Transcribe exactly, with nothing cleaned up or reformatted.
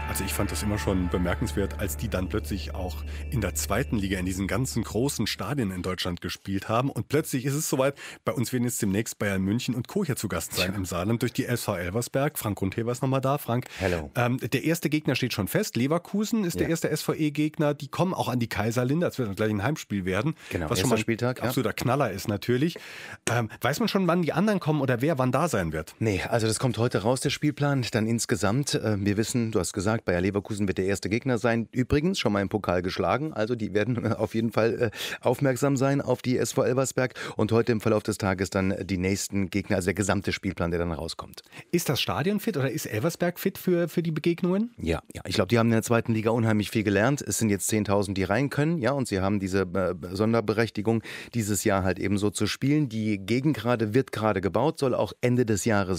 Also ich fand das immer schon bemerkenswert, als die dann plötzlich auch in der zweiten Liga in diesen ganzen großen Stadien in Deutschland gespielt haben. Und plötzlich ist es soweit, bei uns werden jetzt demnächst Bayern München und Co. hier zu Gast sein im Saarland durch die S V Elversberg. Frank Rundheber ist nochmal da. Frank, Hello. ähm, der erste Gegner steht schon fest. Leverkusen ist Ja. der erste S V E-Gegner. Die kommen auch an die Kaiserlinde. Das wird dann gleich ein Heimspiel werden. Genau, was schon erster mal ein Spieltag, ja. absoluter Knaller ist natürlich. Ähm, weiß man schon, wann die anderen kommen oder wer wann da sein wird? Nee, also das kommt heute raus, der Spielplan. Dann insgesamt, äh, wir wissen, du hast gesagt, Bayer Leverkusen wird der erste Gegner sein. Übrigens schon mal im Pokal geschlagen. Also die werden äh, auf jeden Fall äh, aufmerksam sein auf die S V Elversberg. Und heute im Verlauf des Tages dann die nächsten Gegner, also der gesamte Spielplan, der dann rauskommt. Ist das Stadion fit oder ist Elversberg fit für, für die Begegnungen? Ja, ja, ich glaube, die haben in der zweiten Liga unheimlich viel gelernt. Es sind jetzt zehntausend, die rein können, ja, und sie haben diese äh, Sonderberechtigung, dieses Jahr halt eben so zu spielen. Die Gegend gerade wird gerade gebaut, soll auch Ende des Jahres